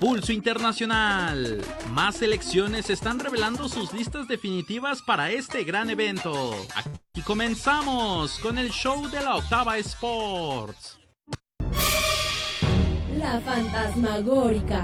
Pulso Internacional. Más selecciones están revelando sus listas definitivas para este gran evento. Aquí comenzamos con el show de la Octava Sports. La fantasmagórica.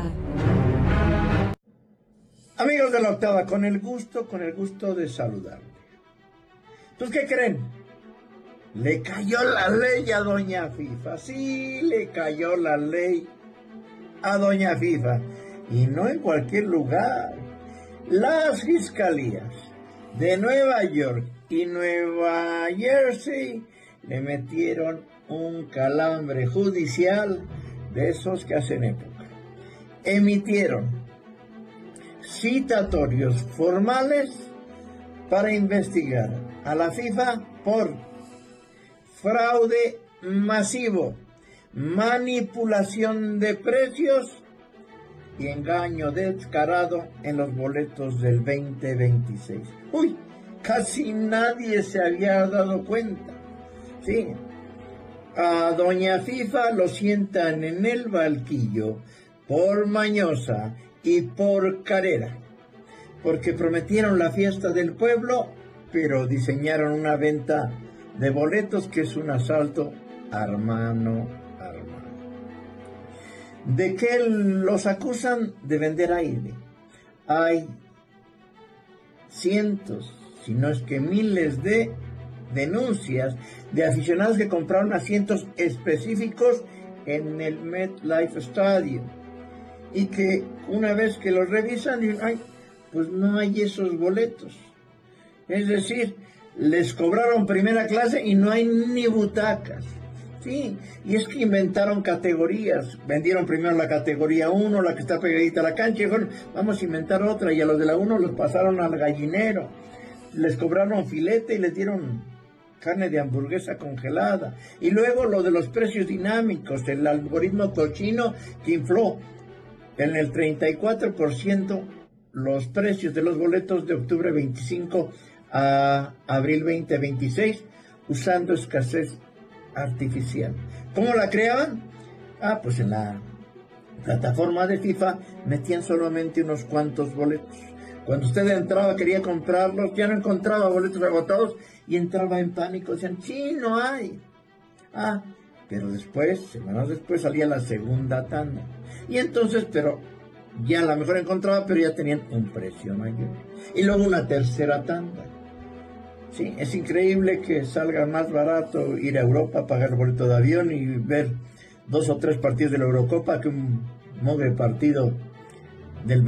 Amigos de la Octava, con el gusto de saludarte. ¿Pues qué creen? Le cayó la ley a doña FIFA. Sí, le cayó la ley a doña FIFA. Y no en cualquier lugar. Las fiscalías de Nueva York y Nueva Jersey le metieron un calambre judicial de esos que hacen época. Emitieron citatorios formales para investigar a la FIFA por fraude masivo, manipulación de precios y engaño descarado en los boletos del 2026. Uy, casi nadie se había dado cuenta. Sí, a doña FIFA lo sientan en el banquillo por mañosa y por carera, porque prometieron la fiesta del pueblo, pero diseñaron una venta de boletos que es un asalto a mano armada. ¿De qué los acusan? De vender aire. Hay cientos, si no es que miles de denuncias de aficionados que compraron asientos específicos en el MetLife Stadium y que una vez que los revisan dicen, ay, pues no hay esos boletos. Es decir, les cobraron primera clase y no hay ni butacas. Sí, y es que inventaron categorías. Vendieron primero la categoría 1, la que está pegadita a la cancha, y dijeron, vamos a inventar otra, y a los de la 1 los pasaron al gallinero. Les cobraron filete y les dieron carne de hamburguesa congelada. Y luego lo de los precios dinámicos, el algoritmo cochino que infló en el 34% los precios de los boletos de octubre 25 a abril 2026, usando escasez artificial. ¿Cómo la creaban? Pues en la plataforma de FIFA metían solamente unos cuantos boletos. Cuando usted entraba, quería comprarlos, ya no encontraba boletos agotados y entraba en pánico. Decían, sí, no hay. Pero después, semanas después, salía la segunda tanda. Y entonces, pero ya a lo mejor encontraba, pero ya tenían un precio mayor. Y luego una tercera tanda. Sí, es increíble que salga más barato ir a Europa, pagar el boleto de avión y ver 2 o 3 partidos de la Eurocopa que un mogre partido del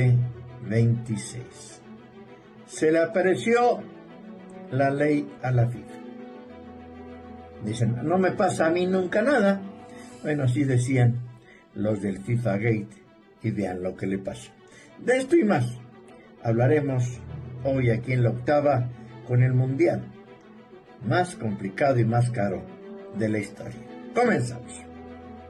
2026. Se le apareció la ley a la FIFA. Dicen, no me pasa a mí nunca nada. Bueno, así decían los del FIFA Gate, y vean lo que le pasa. De esto y más hablaremos hoy aquí en la Octava, con el mundial más complicado y más caro de la historia. Comenzamos.